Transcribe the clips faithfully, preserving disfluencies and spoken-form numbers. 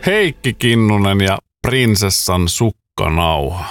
Heikki Kinnunen ja prinsessan sukkanauha.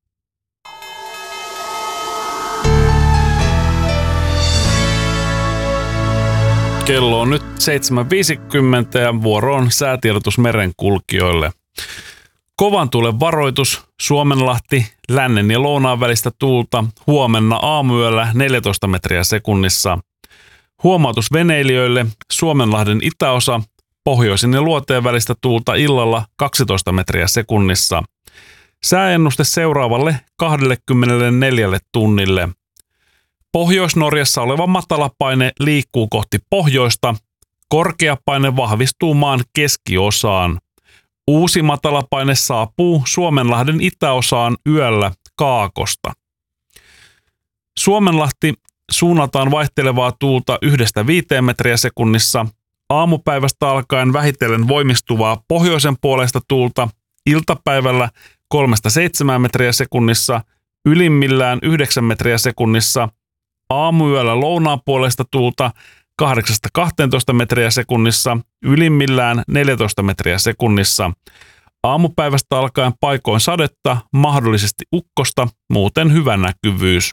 Kello on nyt seitsemän viisikymmentä ja vuoro on säätiedotus merenkulkijoille. Kovan tuulen varoitus, Suomenlahti, lännen ja lounaan välistä tuulta, huomenna aamuyöllä neljätoista metriä sekunnissa. Huomautus veneilijöille, Suomenlahden itäosa, pohjoisin ja luoteen välistä tuulta illalla kaksitoista metriä sekunnissa. Sääennuste seuraavalle kaksikymmentäneljä tunnille. Pohjois-Norjassa oleva matalapaine liikkuu kohti pohjoista. Korkeapaine vahvistuu maan keskiosaan. Uusi matalapaine saapuu Suomenlahden itäosaan yöllä kaakosta. Suomenlahti suunnataan vaihtelevaa tuulta yhdestä viiteen metriä sekunnissa. Aamupäivästä alkaen vähitellen voimistuvaa pohjoisen puolesta tuulta, iltapäivällä kolmesta seitsemään metriä sekunnissa, ylimmillään yhdeksän metriä sekunnissa, aamuyöllä lounaan puolesta tuulta kahdeksasta kahteentoista metriä sekunnissa, ylimmillään neljätoista metriä sekunnissa. Aamupäivästä alkaen paikoin sadetta, mahdollisesti ukkosta, muuten hyvä näkyvyys.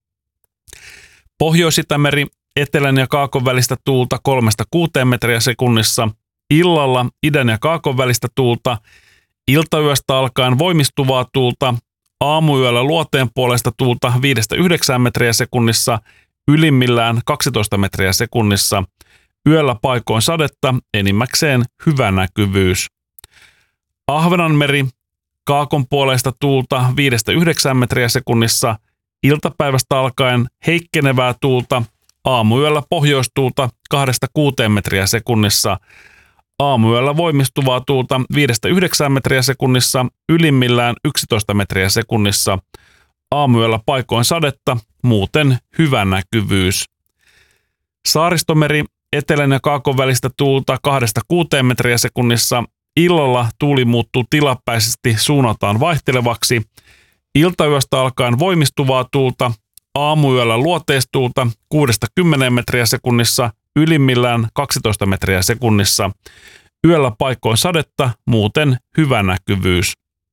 Pohjois-Itämeri, etelän ja kaakon välistä tuulta kolmesta kuuteen metriä sekunnissa, illalla idän ja kaakon välistä tuulta, iltayöstä alkaen voimistuvaa tuulta, aamuyöllä luoteen puolesta tuulta viidestä yhdeksään metriä sekunnissa, ylimmillään kaksitoista metriä sekunnissa, yöllä paikoin sadetta, enimmäkseen hyvä näkyvyys. Ahvenanmeri, kaakon puolesta tuulta viidestä yhdeksään metriä sekunnissa, iltapäivästä alkaen heikkenevää tuulta, aamuyöllä pohjoistuulta kahdesta kuuteen metriä sekunnissa, aamuyöllä voimistuvaa tuulta viidestä yhdeksään metriä sekunnissa, ylimmillään yksitoista metriä sekunnissa, aamuyöllä paikoin sadetta, muuten hyvä näkyvyys. Saaristomeri, etelän ja kaakon välistä tuulta kahdesta kuuteen metriä sekunnissa, illalla tuuli muuttuu tilapäisesti suunnataan vaihtelevaksi, iltayöstä alkaen voimistuvaa tuulta, aamuyöllä luoteistuulta kuudesta kymmeneen metriä sekunnissa, ylimmillään kaksitoista metriä sekunnissa, yöllä paikoin sadetta, muuten hyvä näkyvyys.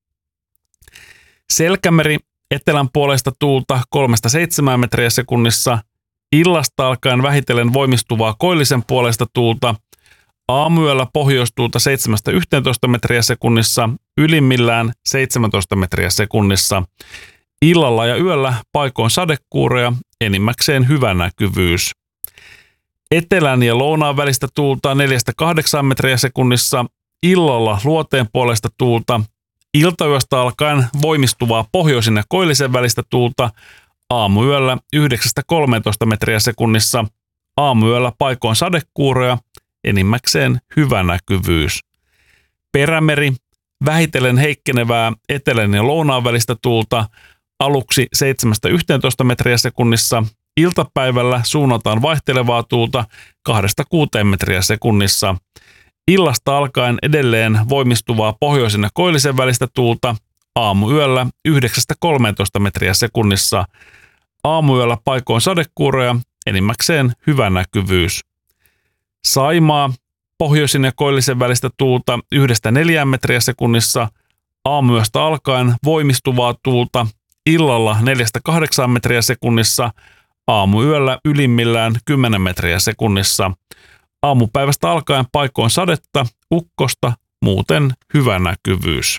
Selkämeri, etelän puolesta tuulta kolmesta seitsemään metriä sekunnissa, illasta alkaen vähitellen voimistuvaa koillisen puolesta tuulta, aamuyöllä pohjoistuulta seitsemästä yhteentoista metriä sekunnissa, ylimmillään seitsemäntoista metriä sekunnissa, illalla ja yöllä paikoin sadekuuroja, enimmäkseen hyvä näkyvyys. Etelän ja lounaan välistä tuulta neljästä kahdeksaan metriä sekunnissa, illalla luoteen puolesta tuulta, iltayöstä alkaen voimistuvaa pohjoisin ja koillisen välistä tuulta, aamuyöllä yhdeksästä kolmeentoista metriä sekunnissa, aamuyöllä paikoin sadekuuroja, enimmäkseen hyvä näkyvyys. Perämeri, vähitellen heikkenevää etelän ja lounaan välistä tuulta, aluksi seitsemästä yhteentoista metriä sekunnissa, iltapäivällä suunnataan vaihtelevaa tuulta kahdesta kuuteen metriä sekunnissa. Illasta alkaen edelleen voimistuvaa pohjoisen ja koillisen välistä tuulta, aamuyöllä yhdeksästä kolmeentoista metriä sekunnissa. Aamuyöllä paikoin sadekuuroja, enimmäkseen hyvä näkyvyys. Saimaa, pohjoisin ja koillisen välistä tuulta yhdestä neljään metriä sekunnissa, aamuyöstä alkaen voimistuvaa tuulta, illalla neljästä kahdeksaan metriä sekunnissa, aamuyöllä ylimmillään kymmenen metriä sekunnissa. Aamupäivästä alkaen paikoin sadetta, ukkosta, muuten hyvä näkyvyys.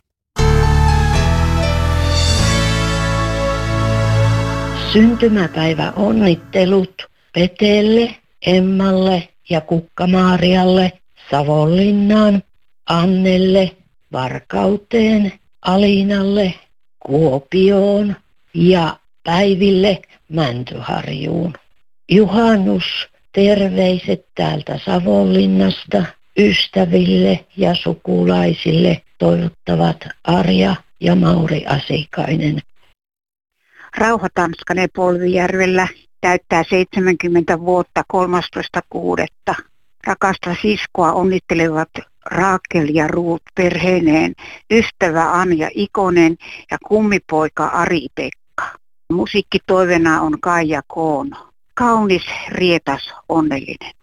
Syntymäpäivä onnittelut Petelle, Emmalle ja Kukka-Maarialle, Savonlinnaan, Annelle, Varkauteen, Aliinalle, Kuopioon ja Päiville Mäntyharjuun. Juhannus, terveiset täältä Savonlinnasta ystäville ja sukulaisille toivottavat Arja ja Mauri Asikainen. Rauha Tanskanen Polvijärvellä täyttää seitsemänkymmentä vuotta kolmastoista kuudetta Rakasta siskoa onnittelevat Raakel ja Ruut perheineen, ystävä Anja Ikonen ja kummipoika Ari-Pekka. Musiikkitoivena on Kaija Koono. Kaunis, rietas, onnellinen.